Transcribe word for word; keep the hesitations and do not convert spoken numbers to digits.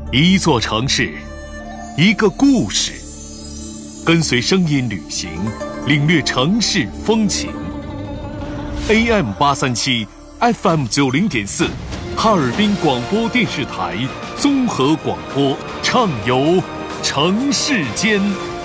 一座城市，一个故事，跟随声音旅行，领略城市风情。A M 八三七 F M 九零点四，哈尔滨广播电视台综合广播，畅游城市间。